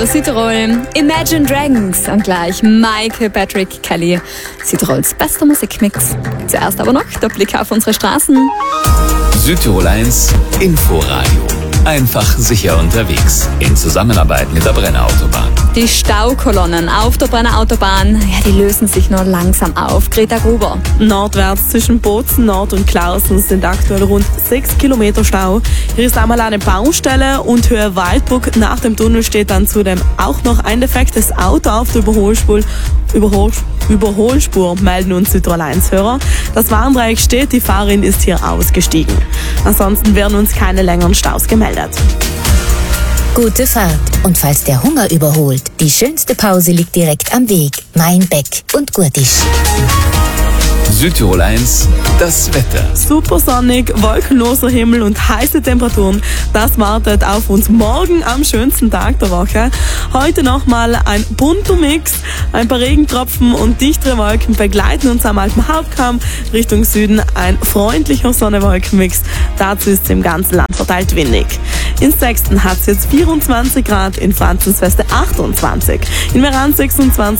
Südtirol, Imagine Dragons und gleich Michael Patrick Kelly. Südtirols bester Musikmix. Zuerst aber noch der Blick auf unsere Straßen. Südtirol 1 Inforadio. Einfach sicher unterwegs. In Zusammenarbeit mit der Brenner Autobahn. Die Staukolonnen auf der Brenner Autobahn, die lösen sich nur langsam auf. Greta Gruber. Nordwärts zwischen Bozen Nord und Klausen sind aktuell rund 6 Kilometer Stau. Hier ist einmal eine Baustelle und Höhe Waldburg. Nach dem Tunnel steht dann zudem auch noch ein defektes Auto auf der Überholspur, melden uns Südtirol 1-Hörer. Das Warndreieck steht, die Fahrerin ist hier ausgestiegen. Ansonsten werden uns keine längeren Staus gemeldet. Gute Fahrt. Und falls der Hunger überholt, die schönste Pause liegt direkt am Weg. Mainbeck und Gurtisch. Südtirol 1, das Wetter. Super sonnig, wolkenloser Himmel und heiße Temperaturen. Das wartet auf uns morgen am schönsten Tag der Woche. Heute nochmal ein bunter Mix. Ein paar Regentropfen und dichtere Wolken begleiten uns am Alpenhauptkamm. Richtung Süden ein freundlicher Sonne-Wolkenmix. Dazu ist es im ganzen Land verteilt windig. In Sexten hat es jetzt 24 Grad, in Franzensfeste 28. In Meran 26